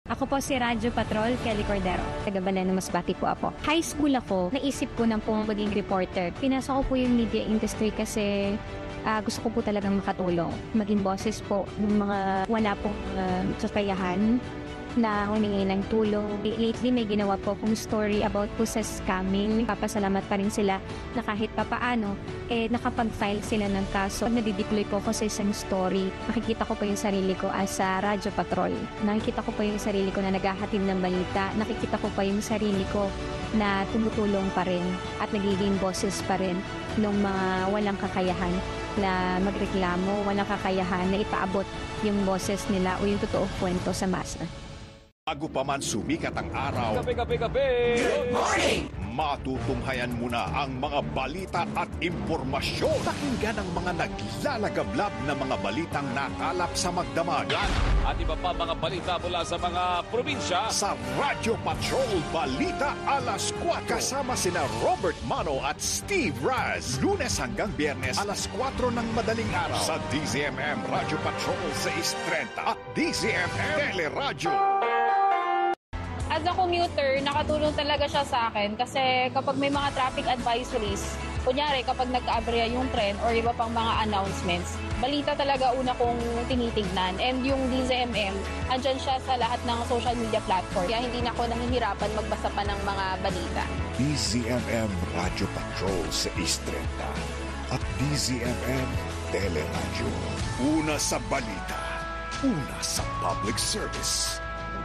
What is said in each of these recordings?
Ako po si Radyo Patrol, Kelly Cordero. Taga Baleno, Masbate po ako. High school ako, naisip ko na po maging reporter. Pinasok ko po yung media industry kasi gusto ko po talagang makatulong. Maging boses po ng mga wala pong kakayahan na humingi ng tulong. Lately, may ginawa po akong story about po sa scamming. Papasalamat pa rin sila na kahit papaano, nakapag-file sila ng kaso. Pag nadideploy po ako sa isang story, nakikita ko po yung sarili ko as a Radyo Patrol. Nakikita ko po yung sarili ko na naghahatid ng balita. Nakikita ko pa yung sarili ko na tumutulong pa rin at nagiging boses pa rin ng mga walang kakayahan na magreklamo, walang kakayahan na ipaabot yung boses nila o yung totoong kwento sa masa. Bago pa man sumikat ang araw, Kape! Good morning! Matutunghayan muna ang mga balita at impormasyon. Pakinggan ang mga naglalagablab na mga balitang nakalap sa magdamagan. At iba pa mga balita mula sa mga probinsya. Sa Radyo Patrol Balita Alas 4. Kasama sina Robert Mano at Steve Raz. Lunes hanggang Biyernes alas 4 ng madaling araw. Sa DZMM Radyo Patrol 630 at DZMM Teleradyo. As a commuter, nakatulong talaga siya sa akin kasi kapag may mga traffic advisories, kunyari kapag nagka-aberya yung tren or iba pang mga announcements, balita talaga una kong tinitignan. And yung DZMM, andyan siya sa lahat ng social media platform. Kaya hindi na ako nahihirapan magbasa pa ng mga balita. DZMM Radyo Patrol 630 at DZMM Teleradyo. Una sa balita, una sa public service.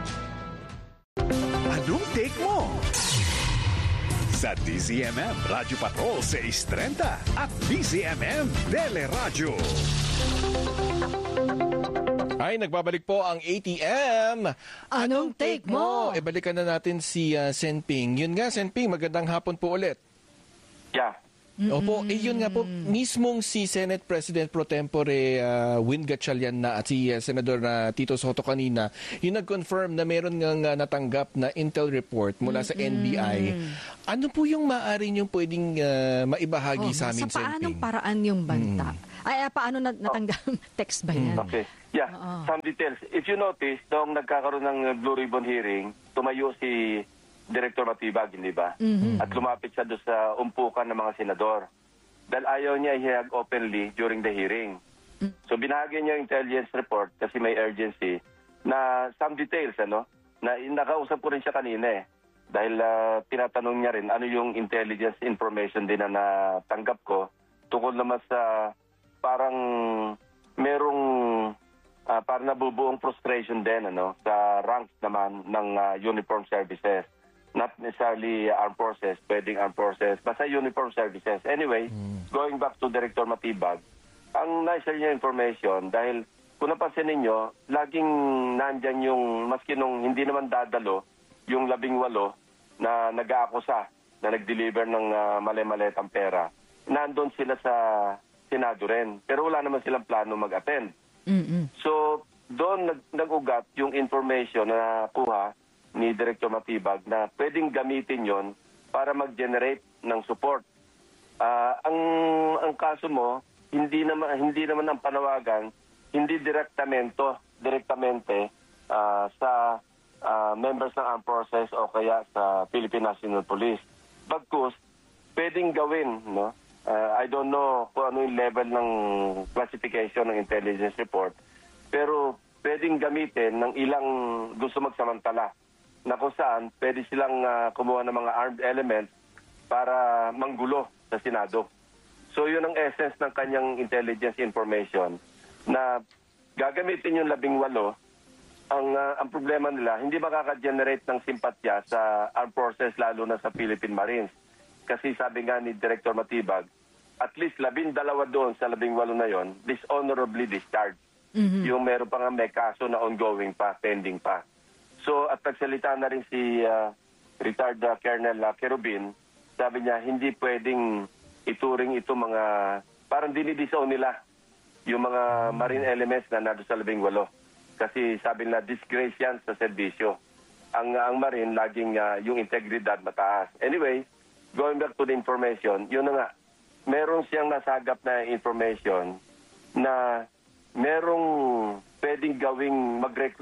Anong take mo? Sa DZMM Radyo Patrol 630 at DZMM Teleradyo. Ay, nagbabalik po ang ATM. Anong take mo? Balikan na natin si Senping. Yun nga, Senping, magandang hapon po ulit. Yeah. Opo, yun nga po, mismong si Senate President Pro Tempore Win Gatchalian na at si Senador Tito Soto kanina, yung nag-confirm na meron ngang natanggap na intel report mula sa NBI. Ano po yung maaari niyong pwedeng maibahagi sa amin, Sa paanong Senping? paraan yung banta? Ay, paano natanggap? Text ba yan? Okay. Yeah, some details. If you notice, noong nagkakaroon ng Blue Ribbon hearing, tumayo si Director Matibag, hindi ba? At lumapit siya doon sa umpukan ng mga senador. Dahil ayaw niya i-hag openly during the hearing. So binahagi niya yung intelligence report kasi may urgency na some details, na nakausap ko rin siya kanina eh. Dahil tinatanong niya rin ano yung intelligence information din na natanggap ko tungkol naman sa parang merong parang nabubuong frustration din sa ranks naman ng uniform services. Not necessarily armed forces, pwedeng armed forces, basta uniform services. Anyway, going back to Director Matibag, ang na-share niya information dahil kung napansin ninyo, laging nandyan yung, maski nung hindi naman dadalo, yung 18 na nag-aakusa, na nag-deliver ng mali-maletang pera, nandun sila sa Senado rin. Pero wala naman silang plano mag-attend. So, doon nag-ugat yung information na nakuha ni Director Matibag na pwedeng gamitin yon para mag-generate ng support. Ang kaso mo, hindi naman ang panawagan, hindi direktamente sa members ng armed forces o kaya sa Philippine National Police. Bagkus, pwedeng gawin, I don't know kung ano yung level ng classification ng intelligence report, pero pwedeng gamitin ng ilang gusto magsamantala na kung saan pwede silang kumuha ng mga armed elements para manggulo sa Senado. So yun ang essence ng kanyang intelligence information na gagamitin yung 18. Ang problema nila, hindi makaka-generate ng simpatya sa armed forces lalo na sa Philippine Marines. Kasi sabi nga ni Director Matibag, at least 12 doon sa 18 na yon dishonorably discharged. Yung meron pa nga may kaso na ongoing pa, pending pa. So at nagsalita na rin si retired Colonel Kerubin, sabi niya hindi pwedeng ituring ito mga, parang dinidisown nila yung mga marine elements na nado sa 18. Kasi sabi nila disgrace yan sa serbisyo. Ang marine laging yung integridad mataas. Anyway, going back to the information, yun na nga, meron siyang nasagap na information na merong pwedeng gawing mag-recruit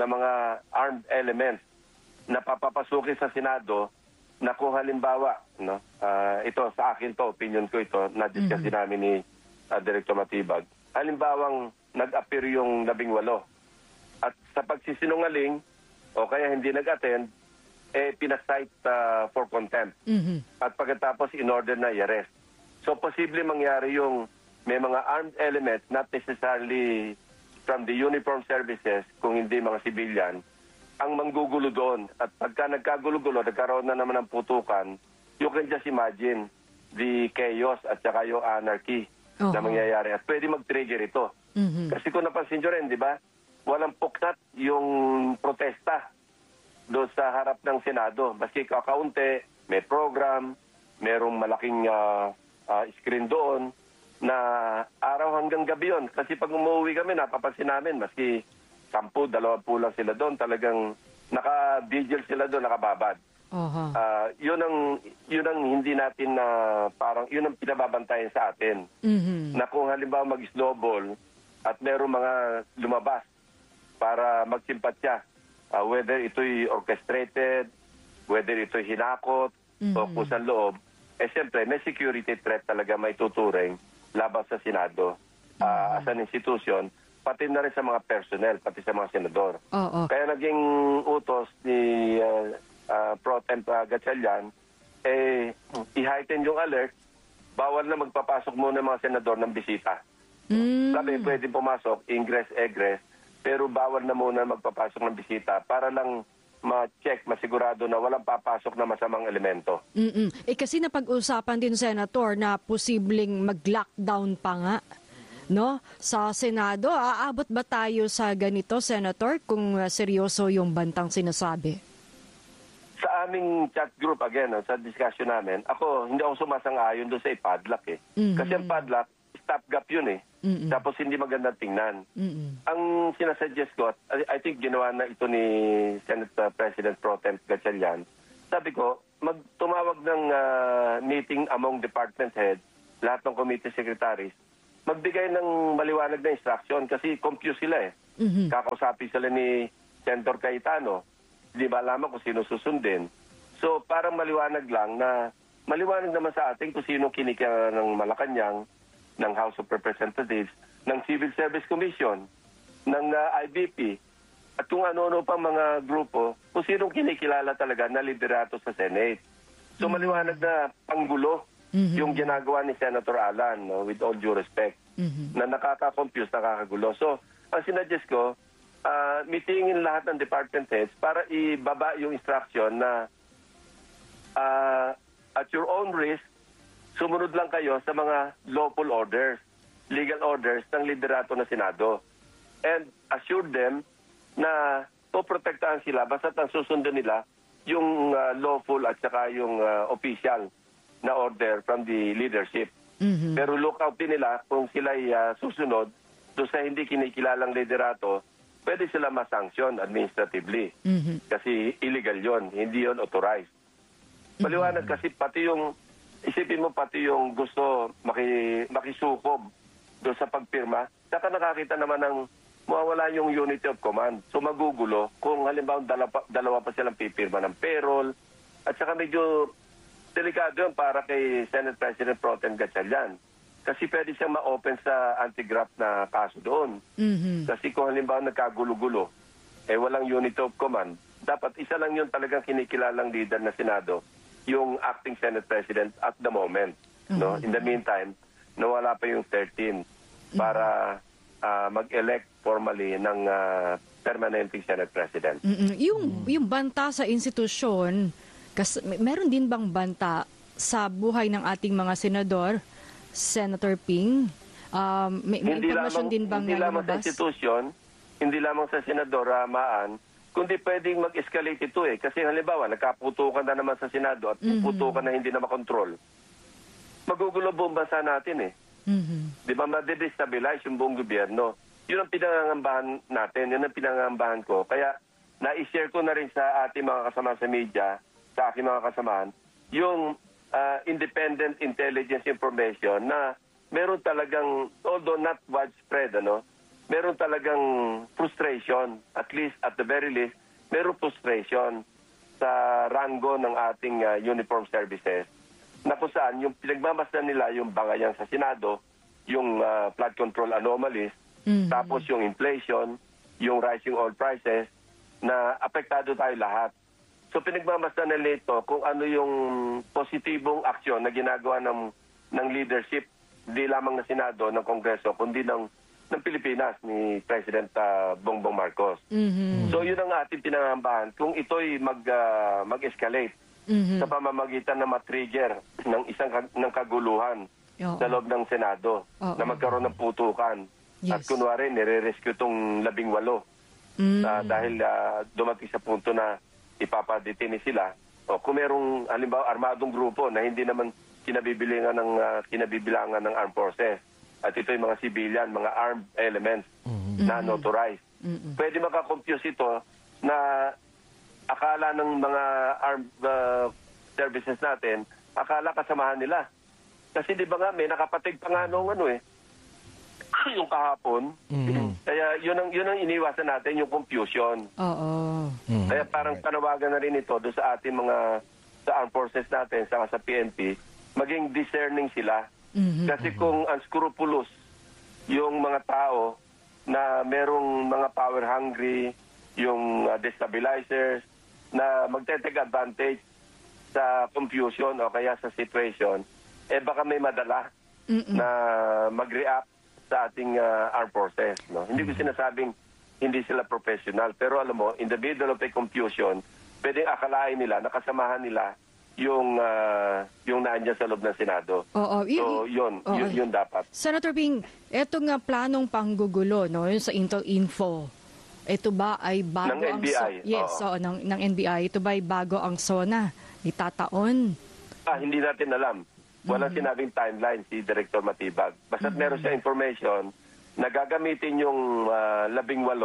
na mga armed elements na papapasukin sa Senado na kung halimbawa, no, ito sa akin to, opinion ko ito, na-discuss din namin ni Director Matibag. Halimbawang nag-appear yung 18 at sa pagsisinungaling o kaya hindi nag-attend, pinasight for contempt. At pagkatapos in-order na i-arrest. So posible mangyari yung may mga armed elements, not necessarily from the uniformed services, kung hindi mga civilian, ang manggugulo doon. At pagka nagkagulo-gulo, nagkaroon na naman ng putukan, you can just imagine the chaos at saka yung anarchy na mangyayari. At pwede mag-trigger ito. Kasi kung napansin nyo rin, di ba, walang puknat yung protesta doon sa harap ng Senado. Maski kakaunti, may program, merong malaking screen doon, na araw hanggang gabi yun. Kasi pag umuwi kami, napapansin namin, maski 10, 20 lang sila doon, talagang naka-vigil sila doon, nakababad. Yun ang hindi natin na parang, yun ang pinababantayan sa atin. Na kung halimbawa mag-snowball at merong mga lumabas para magsimpatya, whether ito'y orchestrated, whether ito'y hinakot, o kusang loob, siyempre may security threat talaga may tuturing laban sa Senado as an institution, pati na rin sa mga personnel, pati sa mga senador. Kaya naging utos ni Pro Temp Gatchalian, i-heighten yung alert, bawal na magpapasok muna ng mga senador ng bisita. Sabi, pwede pumasok, ingress, egress, pero bawal na muna magpapasok ng bisita para lang ma-check, masigurado na walang papasok na masamang elemento. Kasi napag-usapan din, Senator, na posibleng mag-lockdown pa nga, no, sa Senado. Aabot ba tayo sa ganito, Senator, kung seryoso yung bantang sinasabi? Sa aming chat group, again, sa discussion namin, hindi ako sumasang-ayon doon sa ipadlock eh. Kasi ang padlock, stopgap yun eh. Tapos hindi magandang tingnan. Ang sinasuggest ko, I think ginawa na ito ni Senate President Pro Temp Gatchalian, sabi ko, tumawag ng meeting among department heads, lahat ng committee secretaries, magbigay ng maliwanag na instruction kasi confused sila eh. Kakausapin sila ni Senator Cayetano, hindi ba alam kung sino susundin. So parang maliwanag lang na, maliwanag naman sa atin kung sino kinikita ng Malacanang, ng House of Representatives, ng Civil Service Commission, ng IBP, at kung ano-ano pang mga grupo, kung sinong kinikilala talaga na liderato sa Senate. So maliwanag na panggulo yung ginagawa ni Senator Alan, no, with all due respect, na nakaka-confuse, nakakagulo. So ang sinuggest ko, meetingin lahat ng department heads para ibaba yung instruction na at your own risk, sumunod lang kayo sa mga lawful orders, legal orders ng liderato ng Senado. And assure them na poprotektahan sila basta't ang susundin nila yung lawful at saka yung official na order from the leadership. Pero look out din nila kung sila susunod doon sa hindi kinikilalang liderato, pwede sila masanction administratively. Kasi illegal yon, hindi yon authorized. Maliwanag kasi pati yung isipin mo pati yung gusto makisukob doon sa pagpirma, saka nakakita naman ng mawawala yung unity of command. So magugulo kung halimbawa dalawa pa silang pipirma ng payroll at saka medyo delikado yun para kay Senate President Pro Tem Gatchalian. Kasi pwede siyang ma-open sa anti-graft na kaso doon. Kasi kung halimbawa nagkagulo-gulo, walang unity of command, dapat isa lang yun talagang kinikilalang leader na Senado, yung acting Senate President at the moment. No? In the meantime, nawala pa yung 13 para mag-elect formally ng permanenteng Senate President. Yung banta sa institusyon, meron din bang banta sa buhay ng ating mga senador, Senator Ping? May impormasyon din bang hindi lamang sa institusyon, hindi lamang sa Senador Maan, kundi pwedeng mag-escalate ito eh. Kasi halimbawa, nagkaputukan na naman sa Senado at putukan na hindi na makontrol. Magugulo buong bansa natin eh. Di ba, ma-destabilize yung buong gobyerno. Yun ang pinangangambahan natin, yun ang pinangangambahan ko. Kaya, na-share ko na rin sa ating mga kasama sa media, sa aking mga kasamahan, yung independent intelligence information na meron talagang, although not widespread, meron talagang frustration, at least, at the very least, meron frustration sa rango ng ating uniform services na kung saan yung pinagmamasdan nila yung bangayan sa Senado, yung flood control anomalies, tapos yung inflation, yung rising oil prices, na apektado tayo lahat. So pinagmamasdan nila ito kung ano yung positibong aksyon na ginagawa ng leadership, di lamang ng Senado, ng Kongreso, kundi ng Pilipinas ni President Bongbong Marcos. So yun ang ating pinangambahan. Kung ito'y mag-escalate sa pamamagitan na matrigger ng kaguluhan sa loob ng Senado, na magkaroon ng putukan. At kunwari, nire-rescue itong 18 dahil dumating sa punto na ipapadetini sila. O kung merong, halimbawa, armadong grupo na hindi naman kinabibilangan ng armed forces, at ito yung mga civilian, mga armed elements na notarized. Pwede makakompuse ito na akala ng mga armed services natin, akala kasamahan nila. Kasi di ba nga, may nakapatig pa nga nung yung kahapon. Kaya yun ang iniwasan natin, yung confusion. Kaya parang panawagan na rin ito doon sa ating mga sa armed forces natin, sa PNP, maging discerning sila. Kasi kung unscrupulous yung mga tao na merong mga power hungry, yung destabilizers, na magte-take advantage sa confusion o kaya sa situation, baka may madala na mag-react sa ating armed forces. No? Hindi ko sinasabing hindi sila professional, pero alam mo, in the middle of a confusion, pwedeng akalain nila, nakasamahan nila yung naandyan sa loob ng Senado. So, yun dapat. Senator Ping, eto nga planong panggugulo, no, yung sa Intel Info, ito ba ay bago ng NBI? Ng NBI. Ito ba ay bago ang SONA? Itataon? Hindi natin alam. Walang sinabing timeline si Director Matibag. Basta't meron siya information na gagamitin yung 18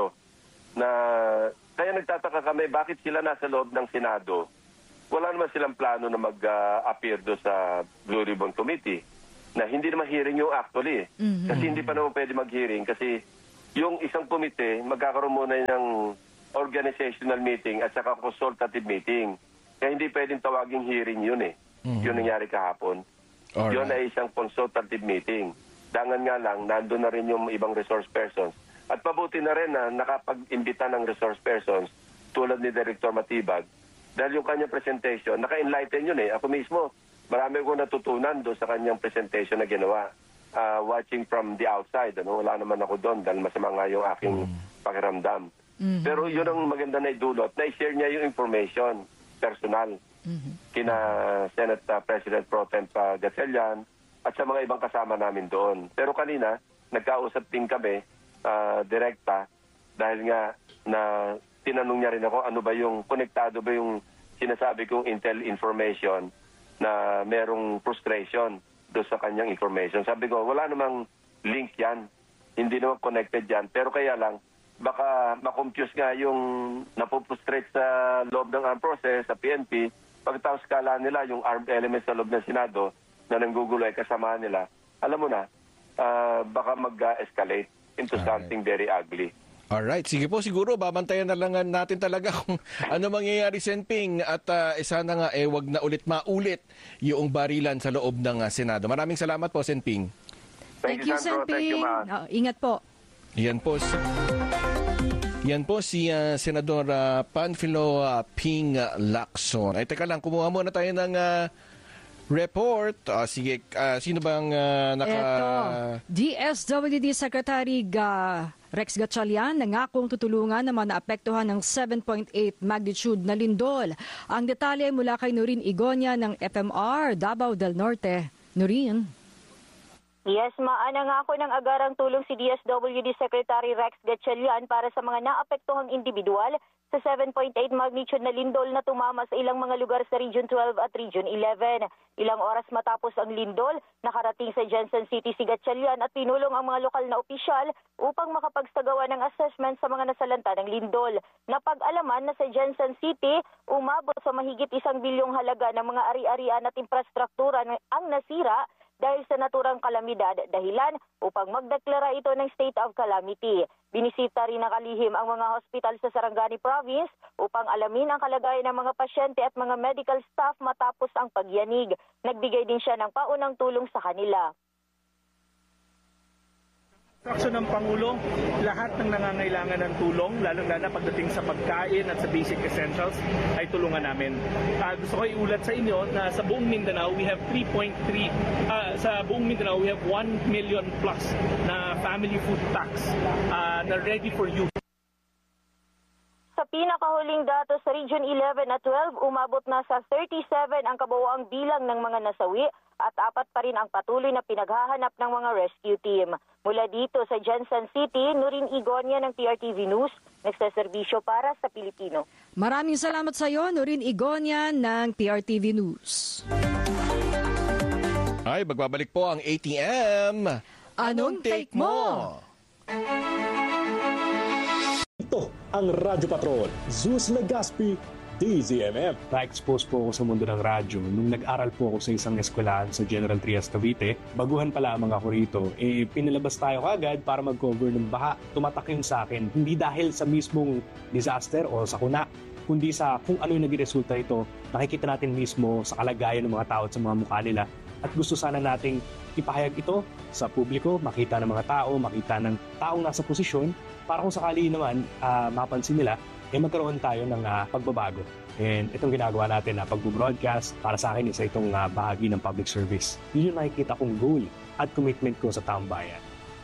na kaya nagtataka kami bakit sila nasa loob ng Senado. Wala naman silang plano na mag-appear do sa Blue Ribbon Committee na hindi naman hearing yung actually. Kasi hindi pa naman pwede mag-hearing kasi yung isang komite magkakaroon muna ng organizational meeting at saka consultative meeting. Kaya hindi pwedeng tawaging hearing yun Yun nangyari kahapon. Yun ay isang consultative meeting. Dangan nga lang, nandun na rin yung ibang resource persons. At pabuti na rin na nakapag-imbita ng resource persons tulad ni Director Matibag. Dahil yung kanyang presentation, naka-enlighten yun Ako mismo, marami ko natutunan doon sa kanyang presentation na ginawa. Watching from the outside. Wala naman ako doon dahil masama nga yung aking pakiramdam. Pero yun ang maganda na idulot, na i-share niya yung information, personal, kina Senate President Pro Tem Gatchalian at sa mga ibang kasama namin doon. Pero kanina, nagkausap din kami direkta dahil nga na tinanong niya rin ako ano ba yung konektado ba yung sinasabi kong intel information na merong frustration doon sa kanyang information. Sabi ko, wala namang link yan. Hindi naman connected yan. Pero kaya lang, baka makompuse nga yung napupustrate sa loob ng armed process, sa PNP, pagkatapos kala nila yung armed elements sa loob ng Senado na nanggugulo ay kasama nila, alam mo na, baka mag-escalate into something very ugly. Alright, sige po, siguro babantayan na lang natin talaga kung ano mangyayari, Senping, at sana nga wag na maulit yung barilan sa loob ng Senado. Maraming salamat po, Senping. Thank you, Senping. Ingat po. Yan po si Senador Panfilo Ping Lacson. Ay, teka lang, kumuha muna tayo ng report. Sige, sino bang Ito, DSWD Secretary Rex Gatchalian nangakong tutulungan naman na apektuhan ng 7.8 magnitude na lindol. Ang detalye mula kay Nurin Igonia ng FMR, Davao del Norte. Nurin. Yes, nangako ng agarang tulong si DSWD Secretary Rex Gatchalian para sa mga naapektuhang individual sa 7.8 magnitude na lindol na tumama sa ilang mga lugar sa Region 12 at Region 11. Ilang oras matapos ang lindol, nakarating sa Jensen City si Gatchalian at tinulong ang mga lokal na opisyal upang makapagsagawa ng assessment sa mga nasalanta ng lindol. Napag-alaman na sa Jensen City, umabot sa mahigit 1 bilyong halaga ng mga ari-arian at infrastruktura ang nasira dahil sa naturang kalamidad dahilan upang magdeklara ito ng state of calamity. Binisita rin ng kalihim ang mga hospital sa Sarangani Province upang alamin ang kalagayan ng mga pasyente at mga medical staff matapos ang pagyanig. Nagbigay din siya ng paunang tulong sa kanila. Instruksyon ng Pangulo, lahat ng nangangailangan ng tulong, lalong-lalo pagdating sa pagkain at sa basic essentials, ay tulungan namin. Gusto ko iulat sa inyo na sa buong Mindanao, we have 1 million plus na family food tax na ready for use. Sa pinakahuling datos sa Region 11 at 12, umabot na sa 37 ang kabuuang bilang ng mga nasawi at 4 pa rin ang patuloy na pinaghahanap ng mga rescue team. Mula dito sa Jensen City, Nurin Igonia ng PRTV News, nagsaserbisyo para sa Pilipino. Maraming salamat sa iyo, Nurin Igonia ng PRTV News. Ay, magbabalik po ang ATM. Anong take mo? Ito ang Radyo Patrol, Zeus Legaspi, DZMM. Na-expose po ako sa mundo ng radyo nung nag-aral po ako sa isang eskwelahan sa General Trias, Cavite. Baguhan pa lamang ako rito, pinalabas tayo kagad para mag-cover ng baha. Tumatak yun sa akin, hindi dahil sa mismong disaster o sakuna, kundi sa kung ano yung naging resulta ito. Nakikita natin mismo sa kalagayan ng mga tao at sa mga mukha nila. At gusto sana nating ipahayag ito sa publiko, makita ng mga tao, makita ng taong nasa posisyon, para kung sakali naman mapansin nila, magkaroon tayo ng pagbabago. And itong ginagawa natin na pag-broadcast, para sa akin isa itong bahagi ng public service. Yun yung nakikita kong goal at commitment ko sa taong bayan.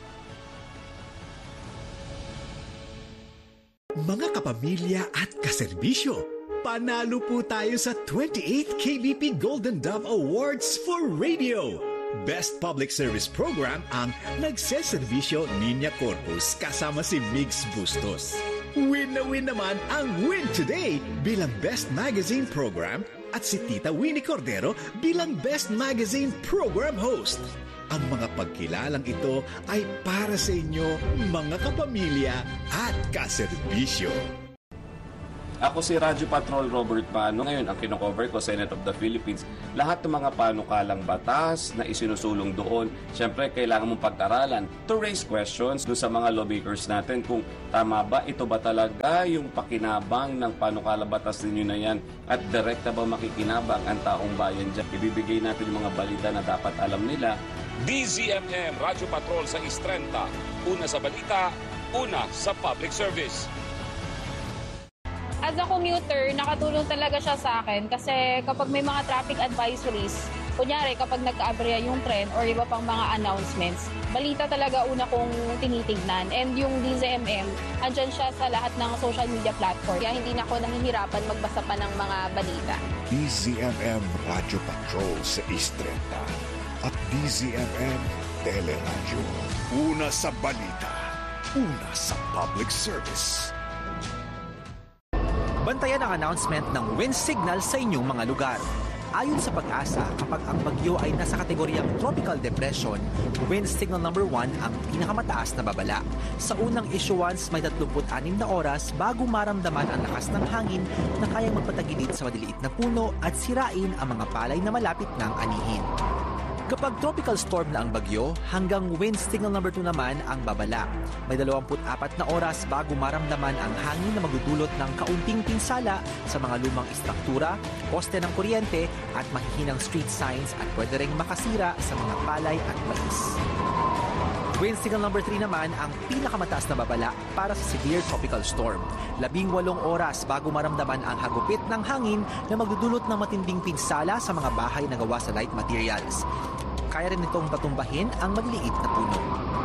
Mga kapamilya at kaserbisyo, panalo po tayo sa 28th KBP Golden Dove Awards for Radio. Best Public Service Program ang Nagseserbisyo Niña Corpus kasama si Migs Bustos. Win na win naman ang Win Today bilang Best Magazine Program at si Tita Winnie Cordero bilang Best Magazine Program Host. Ang mga pagkilalang ito ay para sa inyo, mga kapamilya at kaserbisyo. Ako si Radyo Patrol Robert Mano. Ngayon, ang kinocover ko, Senate of the Philippines. Lahat ng mga panukalang batas na isinusulong doon, syempre, kailangan mong pag-aralan to raise questions doon sa mga lawmakers natin kung tama ba, ito ba talaga yung pakinabang ng panukalang batas ninyo na yan at direkta ba makikinabang ang taong bayan dyan. Ibibigay natin yung mga balita na dapat alam nila. DZMM, Radyo Patrol sa East 30. Una sa balita, una sa public service. As a commuter, nakatulong talaga siya sa akin kasi kapag may mga traffic advisories, kunyari kapag nagka-aberya yung tren or iba pang mga announcements, balita talaga una kong tinitignan. And yung DZMM, andyan siya sa lahat ng social media platform. Kaya hindi na ako nahihirapan magbasa pa ng mga balita. DZMM Radio Patrol sa East 30 at DZMM Teleradyo. Una sa balita, una sa public service. Bantayan ang announcement ng wind signal sa inyong mga lugar. Ayon sa Pag-asa, kapag ang bagyo ay nasa kategoryang tropical depression, wind signal number 1 ang pinakamataas na babala. Sa unang issuance, may 36 na oras bago maramdaman ang lakas ng hangin na kayang magpatagilid sa maliliit na puno at sirain ang mga palay na malapit ng anihin. Kapag tropical storm na ang bagyo, hanggang wind signal number 2 naman ang babala. May 24 na oras bago maramdaman ang hangin na magdudulot ng kaunting pinsala sa mga lumang istruktura, poste ng kuryente at mahihinang street signs at pwede ring makasira sa mga palay at mais. Wind signal number 3 naman ang pinakamataas na babala para sa severe tropical storm. 18 oras bago maramdaman ang hagupit ng hangin na magdudulot ng matinding pinsala sa mga bahay na gawa sa light materials. Kaya rin itong patumbahin ang maliliit na puno.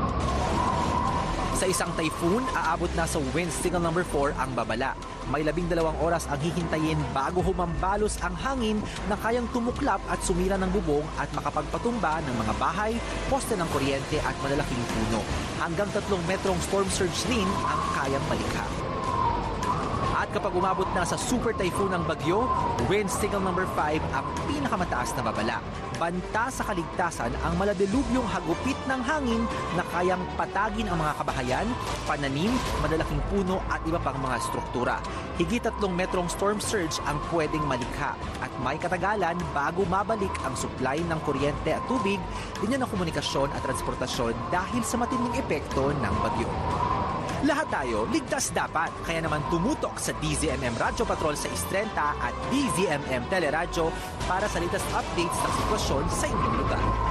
Sa isang typhoon, aabot na sa wind signal number 4 ang babala. May 12 oras ang hihintayin bago humambalos ang hangin na kayang tumuklap at sumira ng bubong at makapagpatumba ng mga bahay, poste ng kuryente at malalaking puno. Hanggang 3 metrong storm surge rin ang kayang malikha. At kapag umabot na sa super typhoon ng bagyo, wind signal number 5 ang pinakamataas na babala. Banta sa kaligtasan ang maladilubyong hagupit ng hangin na kayang patagin ang mga kabahayan, pananim, malalaking puno at iba pang mga struktura. Higit 3 metrong storm surge ang pwedeng malikha at may katagalan bago mabalik ang supply ng kuryente at tubig, linya ng komunikasyon at transportasyon dahil sa matinding epekto ng bagyo. Lahat tayo ligtas dapat, kaya naman tumutok sa DZMM Radyo Patrol sa Istrenta at DZMM Teleradyo para sa latest updates ng sitwasyon sa inyong lugar.